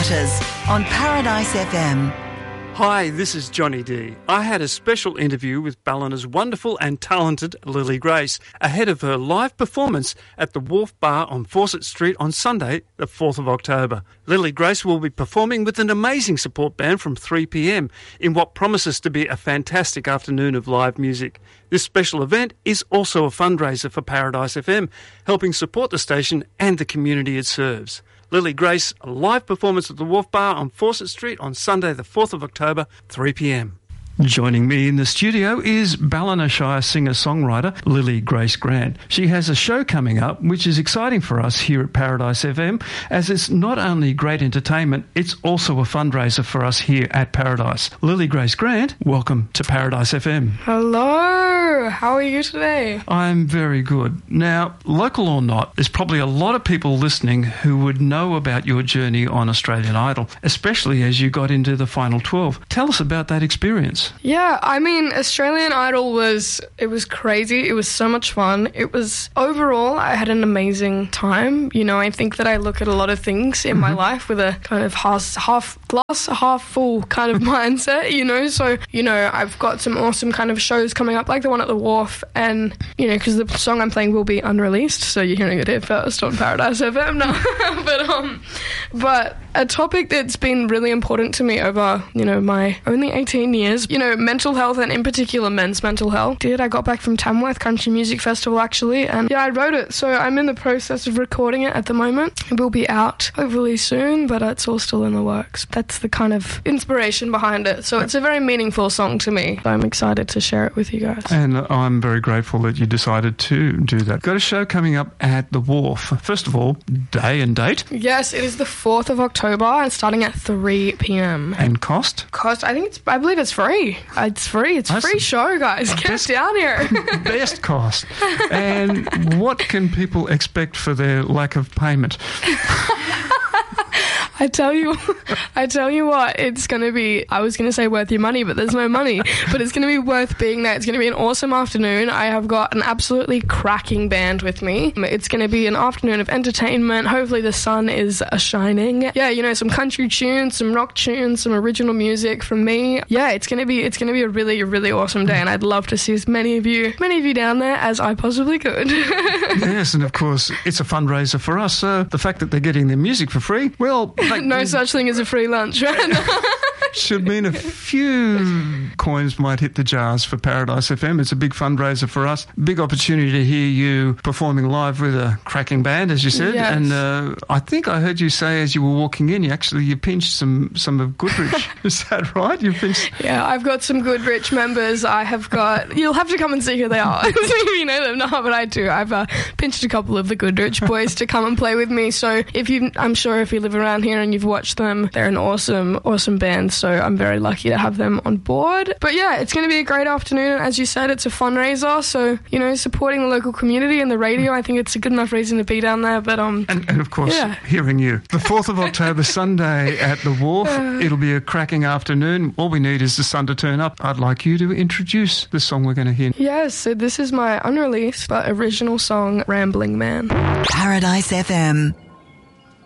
Matters on Paradise FM. Hi, this is Johnny D. I had a special interview with Ballina's wonderful and talented Lily Grace ahead of her live performance at the Wharf Bar on Fawcett Street on Sunday, the 4th of October. Lily Grace will be performing with an amazing support band from 3 p.m. in what promises to be a fantastic afternoon of live music. This special event is also a fundraiser for Paradise FM, helping support the station and the community it serves. Lily Grace, a live performance at the Wharf Bar on Fawcett Street on Sunday the 4th of October, 3 p.m. Joining me in the studio is Ballina Shire singer-songwriter Lily Grace Grant. She has a show coming up which is exciting for us here at Paradise FM, as it's not only great entertainment, it's also a fundraiser for us here at Paradise. Lily Grace Grant, welcome to Paradise FM. Hello, how are you today? I'm very good. Now, local or not, there's probably a lot of people listening who would know about your journey on Australian Idol, especially as you got into the final 12. Tell us about that experience. Yeah, I mean, Australian Idol was crazy. It was so much fun. Overall, I had an amazing time. You know, I think that I look at a lot of things in my life with a kind of half glass, half full kind of mindset, you know. So, you know, I've got some awesome kind of shows coming up, like the one at the Wharf, and, you know, because the song I'm playing will be unreleased, so you're hearing it here first on Paradise FM. No. But a topic that's been really important to me over, you know, my only 18 years, you know, mental health, and in particular men's mental health. I got back from Tamworth Country Music Festival, actually, and yeah, I wrote it, so I'm in the process of recording it at the moment. It will be out hopefully soon, but it's all still in the works. That's the kind of inspiration behind it, so it's a very meaningful song to me. I'm excited to share it with you guys. And I'm very grateful that you decided to do that. Got a show coming up at the Wharf. First of all, day and date? Yes, it is the 4th of October, and starting at 3 p.m. And cost? I believe it's free. It's free. It's a free show, guys. Get down here. Best cost. And what can people expect for their lack of payment? I tell you what, it's going to be, I was going to say worth your money, but there's no money, but it's going to be worth being there. It's going to be an awesome afternoon. I have got an absolutely cracking band with me. It's going to be an afternoon of entertainment. Hopefully the sun is shining. Yeah, you know, some country tunes, some rock tunes, some original music from me. Yeah, it's going to be a really, really awesome day, and I'd love to see as many of you down there as I possibly could. Yes, and of course, it's a fundraiser for us, so the fact that they're getting their music for free, well... No such thing as a free lunch, right? Should mean a few coins might hit the jars for Paradise FM. It's a big fundraiser for us. Big opportunity to hear you performing live with a cracking band, as you said. Yes. And I think I heard you say as you were walking in, you pinched some of Goodrich. Is that right? You pinched... Yeah, I've got some Goodrich members. I have got... You'll have to come and see who they are. You know them. No, but I do. I've pinched a couple of the Goodrich boys to come and play with me. So I'm sure if you live around here and you've watched them, they're an awesome, awesome band. So I'm very lucky to have them on board. But yeah, it's going to be a great afternoon. As you said, it's a fundraiser. So, you know, supporting the local community and the radio, I think it's a good enough reason to be down there. But And of course, hearing you. The 4th of October, Sunday at the Wharf. It'll be a cracking afternoon. All we need is the sun to turn up. I'd like you to introduce the song we're going to hear. Yes, so this is my unreleased but original song, Rambling Man. Paradise FM.